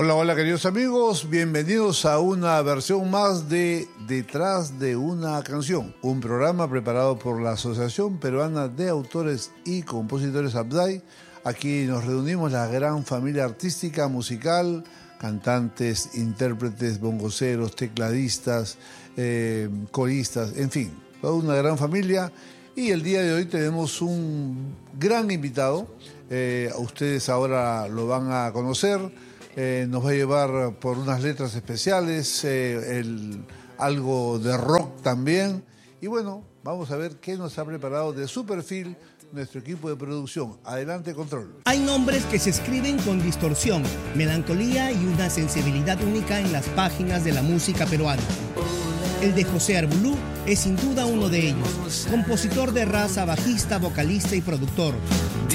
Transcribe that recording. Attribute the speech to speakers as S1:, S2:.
S1: Hola, hola queridos amigos, bienvenidos a una versión más de Detrás de una canción, un programa preparado por la Asociación Peruana de Autores y Compositores APDAI. Aquí nos reunimos la gran familia artística, musical, cantantes, intérpretes, bongoceros, tecladistas, coristas, en fin, toda una gran familia. Y el día de hoy tenemos un gran invitado, ustedes ahora lo van a conocer. Nos va a llevar por unas letras especiales, algo de rock también. Y bueno, vamos a ver qué nos ha preparado de su perfil nuestro equipo de producción. Adelante, control.
S2: Hay nombres que se escriben con distorsión, melancolía y una sensibilidad única en las páginas de la música peruana. El de José Arbulú es sin duda uno de ellos, compositor de raza, bajista, vocalista y productor.